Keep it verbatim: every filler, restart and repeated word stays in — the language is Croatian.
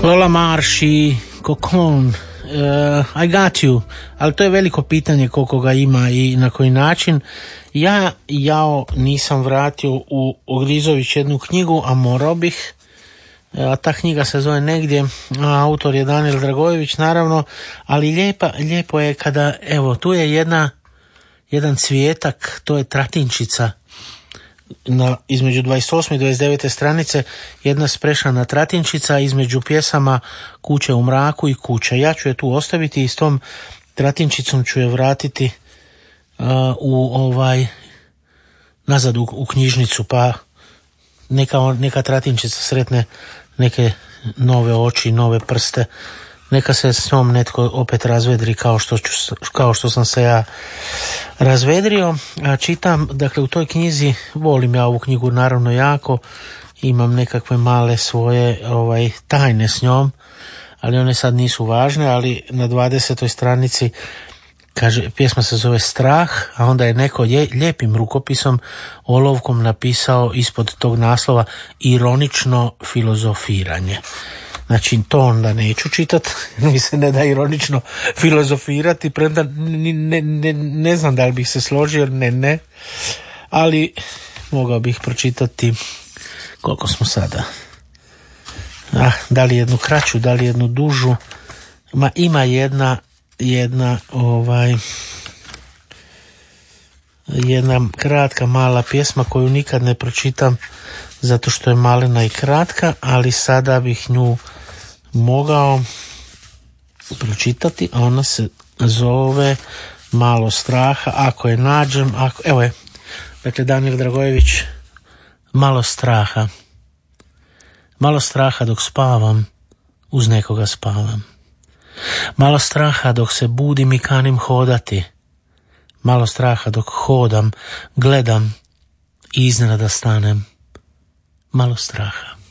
Lola Marsh i Cocoon, uh, I got you, ali to je veliko pitanje koliko ga ima i na koji način. Ja, jao, nisam vratio u Ogrizović jednu knjigu, a morao bih, a ta knjiga se zove Negdje, a autor je Danijel Dragojević, naravno, ali lijepa, lijepo je kada, evo, tu je jedna, jedan cvijetak, to je tratinčica, na, između dvadeset osme i dvadeset devete stranice, jedna sprešana tratinčica između pjesama Kuće u mraku i Kuća. Ja ću je tu ostaviti i s tom tratinčicom ću je vratiti uh, u ovaj nazad u, u knjižnicu, pa neka, neka tratinčica sretne neke nove oči, nove prste, neka se s njom netko opet razvedri kao što, ću, kao što sam se ja razvedrio. A čitam, dakle u toj knjizi, volim ja ovu knjigu naravno jako, imam nekakve male svoje ovaj, tajne s njom, ali one sad nisu važne, ali na dvadesetoj stranici kaže, pjesma se zove Strah, a onda je neko lijepim rukopisom olovkom napisao ispod tog naslova ironično filozofiranje. Znači, to onda neću čitat, mi se ne da ironično filozofirati, premda ne, ne, ne, ne znam da li bih se složio, ne, ne, ali mogao bih pročitati koliko smo sada. Ah, da li jednu kraću, da li jednu dužu, ma ima jedna, jedna, ovaj, jedna kratka mala pjesma koju nikad ne pročitam zato što je malena i kratka, ali sada bih nju mogao pročitati, a ona se zove Malo straha, ako je nađem, ako, evo je, dakle Danijel Dragojević, Malo straha. Malo straha dok spavam, uz nekoga spavam. Malo straha dok se budim i kanim hodati. Malo straha dok hodam, gledam i iznenada stanem. Malo straha.